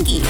Funky.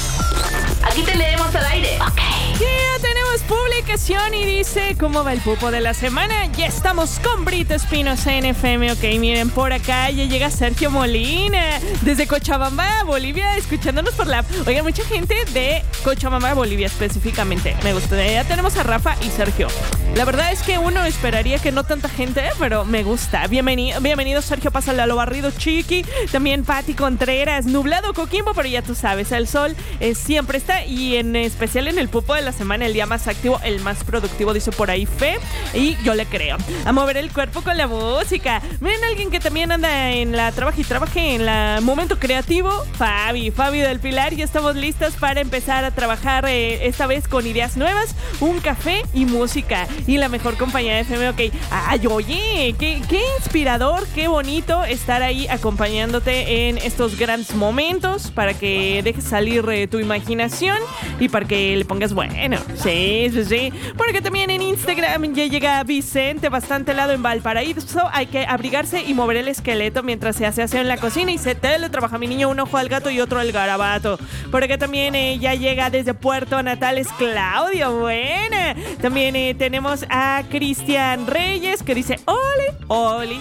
Aquí te leemos al aire. Ok. Ya tenemos publicación y dice: ¿cómo va el pupo de la semana? Ya estamos con Brito Espinosa en FM. Ok, miren, por acá ya llega Sergio Molina desde Cochabamba, Bolivia, escuchándonos por la... Oiga, mucha gente de Cochabamba, Bolivia específicamente. Me gusta. Ya tenemos a Rafa y Sergio. La verdad es que uno esperaría que no tanta gente, pero me gusta. Bienvenido Sergio, pásale a lo barrido, chiqui. También Pati Contreras, nublado Coquimbo, pero ya tú sabes, el sol siempre está, y en especial en el pupo de la semana, el día más activo, el más productivo, dice por ahí Fe, y yo le creo. A mover el cuerpo con la música. Miren, alguien que también anda en la trabaje en la momento creativo, Fabi del Pilar. Ya estamos listas para empezar a trabajar esta vez con ideas nuevas, un café y música y la mejor compañía de FM. Ok, ay, oye, qué inspirador, qué bonito estar ahí acompañándote en estos grandes momentos para que dejes salir tu imaginación y para que le pongas bueno. Sí. Porque también en Instagram ya llega Vicente, bastante helado en Valparaíso. Hay que abrigarse y mover el esqueleto mientras se hace aseo en la cocina y se teletrabaja mi niño, un ojo al gato y otro al garabato. Porque también ya llega desde Puerto Natales Claudio. Buena. También tenemos a Cristian Reyes que dice Oli.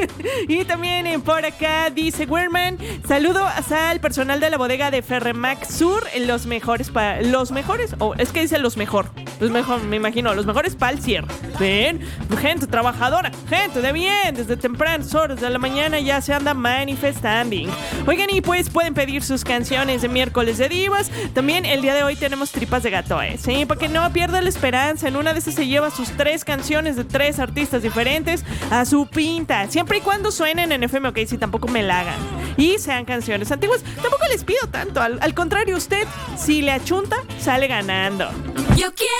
Y también por acá dice Werman: saludo al personal de la bodega de Ferremax Sur, los mejores, es que dice los mejor, me imagino, los mejores para el cierre. Ven, gente trabajadora, gente de bien, desde tempranas horas de la mañana ya se anda manifestando. Oigan, y pues pueden pedir sus canciones de miércoles de divas. También el día de hoy tenemos tripas de gato, sí, para que no pierda la esperanza. En una de esas se lleva sus 3 canciones de 3 artistas diferentes a su pinta, siempre y cuando suenen en FM, ok, si tampoco me la hagan y sean canciones antiguas. Tampoco les pido tanto, al contrario, usted si le achunta sale ganando. Yo quiero